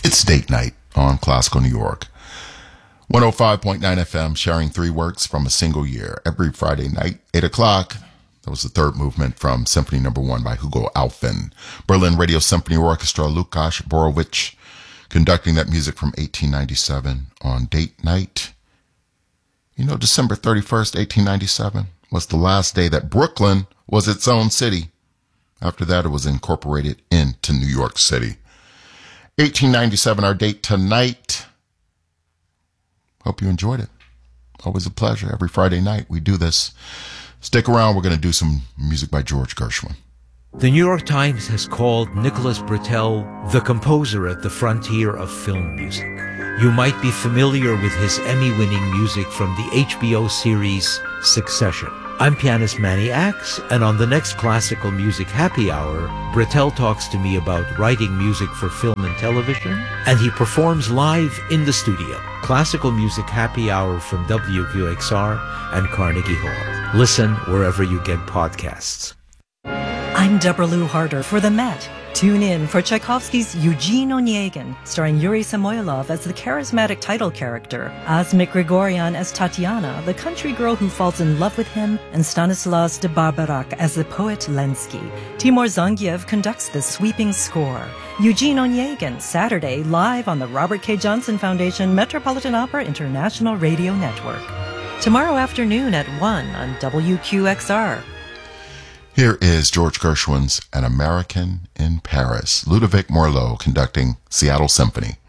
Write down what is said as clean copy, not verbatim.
It's date night on Classical New York. 105.9 FM, sharing three works from a single year. Every Friday night, 8 o'clock. That was the third movement from Symphony No. 1 by Hugo Alfven. Berlin Radio Symphony Orchestra, Lukáš Borovich, conducting that music from 1897 on date night. You know, December 31st, 1897 was the last day that Brooklyn was its own city. After that, it was incorporated into New York City. 1897, our date tonight. Hope you enjoyed it. Always a pleasure. Every Friday night we do this. Stick around. We're going to do some music by George Gershwin. The New York Times has called Nicholas Britell the composer at the frontier of film music. You might be familiar with his Emmy-winning music from the HBO series Succession. I'm pianist Manny Axe, and on the next Classical Music Happy Hour, Britell talks to me about writing music for film and television, and he performs live in the studio. Classical Music Happy Hour from WQXR and Carnegie Hall. Listen wherever you get podcasts. I'm Deborah Lou Harder for the Met. Tune in for Tchaikovsky's Eugene Onegin, starring Yuri Samoylov as the charismatic title character, Asmik Grigoryan as Tatiana, the country girl who falls in love with him, and Stanislas de Barbarac as the poet Lenski. Timur Zangiev conducts the sweeping score. Eugene Onegin, Saturday, live on the Robert K. Johnson Foundation Metropolitan Opera International Radio Network. Tomorrow afternoon at 1 on WQXR. Here is George Gershwin's An American in Paris. Ludovic Morlot conducting Seattle Symphony.